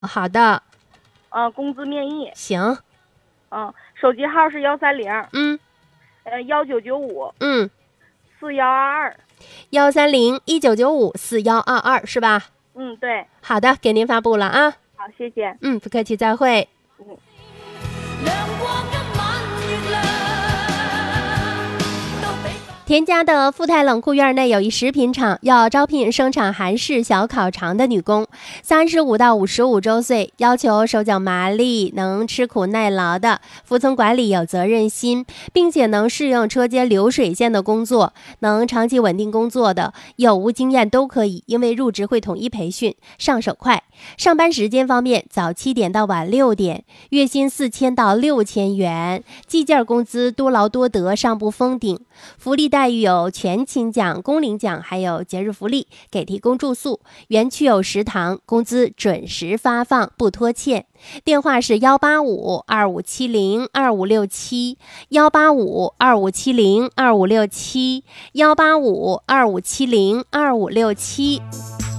好的， 工资面议。 行， 手机号是130 嗯 1995 嗯 4122。 13019954122是吧？ 对。 好的，给您发布了啊。 好，谢谢。 不客气，再会。田家的富泰冷库院内有一食品厂，要招聘生产韩式小烤肠的女工，35到55周岁，要求手脚麻利，能吃苦耐劳的，服从管理，有责任心，并且能适应车间流水线的工作，能长期稳定工作的，有无经验都可以，因为入职会统一培训，上手快。上班时间方面，早7点到晚6点，月薪4000到6000元，计件工资多劳多得，上不封顶。福利待遇有全勤奖、工龄奖，还有节日福利，给提供住宿。园区有食堂，工资准时发放，不拖欠。电话是18525702567，18525702567，18525702567。